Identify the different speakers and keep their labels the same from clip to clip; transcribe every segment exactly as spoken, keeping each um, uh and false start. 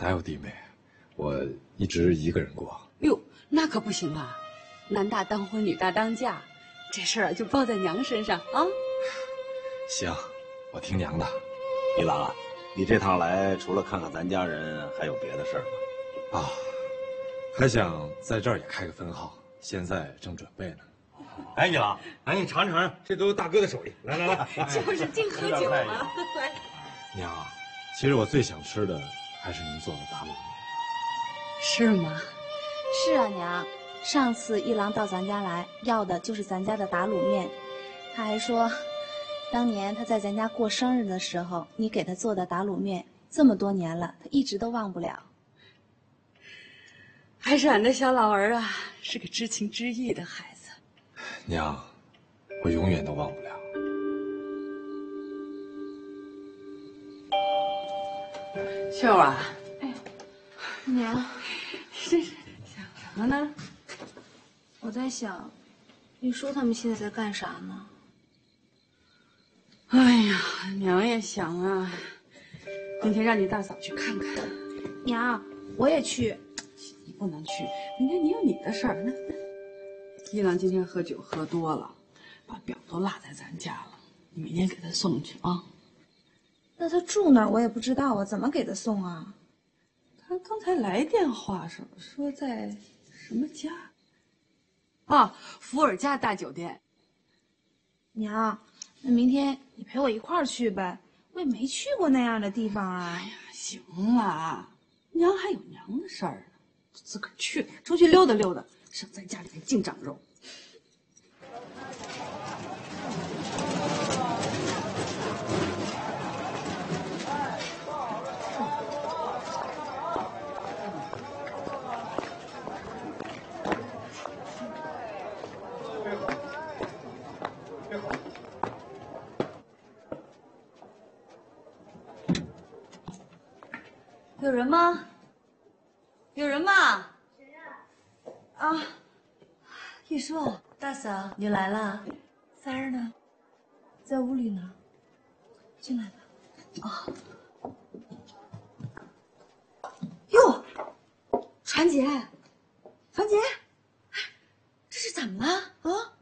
Speaker 1: 哪有弟妹？我一直一个人过。
Speaker 2: 哟，那可不行啊！男大当婚，女大当嫁，这事儿就包在娘身上啊。
Speaker 1: 行，我听娘的。
Speaker 3: 一郎啊，你这趟来除了看看咱家人，还有别的事儿吗？
Speaker 1: 啊，还想在这儿也开个分号，现在正准备呢。
Speaker 4: 哎，一郎，哎，你尝尝，这都是大哥的手艺。来来来，
Speaker 2: 就是净喝酒了。来，
Speaker 1: 娘，其实我最想吃的还是您做的打卤面。
Speaker 2: 是吗？
Speaker 5: 是啊，娘。上次一郎到咱家来，要的就是咱家的打卤面。他还说，当年他在咱家过生日的时候，你给他做的打卤面，这么多年了，他一直都忘不了。
Speaker 2: 还是俺的小老儿啊，是个知情知意的孩子。
Speaker 1: 娘，我永远都忘不了。
Speaker 2: 秀啊，
Speaker 5: 哎呦，娘，
Speaker 2: 这是想什么呢？
Speaker 5: 我在想，玉书他们现在在干啥呢？
Speaker 2: 哎呀，娘也想啊，明天让你大嫂去看看。
Speaker 5: 娘，我也去。
Speaker 2: 你不能去，明天你有你的事儿。那一郎今天喝酒喝多了，把表都落在咱家了，你明天给他送去啊。
Speaker 5: 那他住哪儿我也不知道啊，怎么给他送啊？
Speaker 2: 他刚才来电话说说在什么家？啊，伏尔加大酒店。
Speaker 5: 娘，那明天你陪我一块儿去呗，我也没去过那样的地方啊。
Speaker 2: 哎呀，行了，娘还有娘的事儿呢，自个儿去，出去溜达溜达，省在家里面净长肉。有人吗？有人吗？谁呀？啊，玉书，
Speaker 6: 大嫂，你来了。
Speaker 5: 三儿呢？在屋里呢。进来吧。
Speaker 2: 啊。哟，传姐，传姐，这是怎么了啊？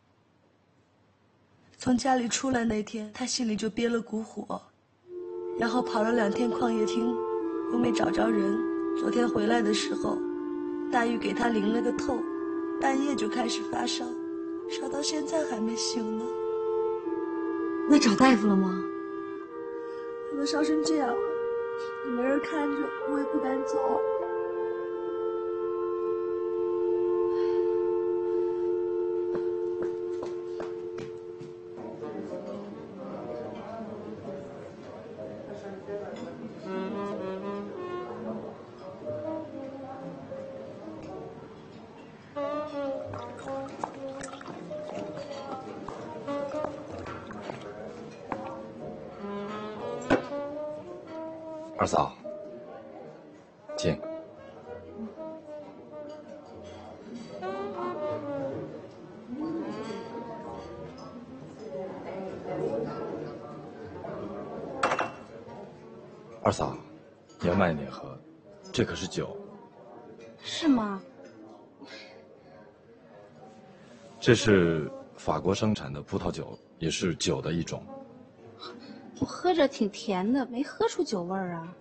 Speaker 6: 从家里出来那天，他心里就憋了股火，然后跑了两天旷野厅。又没找着人，昨天回来的时候，大玉给他淋了个透，半夜就开始发烧，烧到现在还没醒呢。
Speaker 2: 那找大夫了吗？
Speaker 6: 他都烧成这样了，也没人看着，我也不敢走。
Speaker 1: 二嫂，请。二嫂，你要慢一点喝，这可是酒。
Speaker 5: 是吗？
Speaker 1: 这是法国生产的葡萄酒，也是酒的一种。
Speaker 5: 我喝着挺甜的，没喝出酒味儿啊。